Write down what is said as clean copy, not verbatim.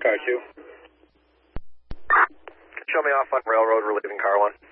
car 2. Show me off on railroad, we're leaving car 1.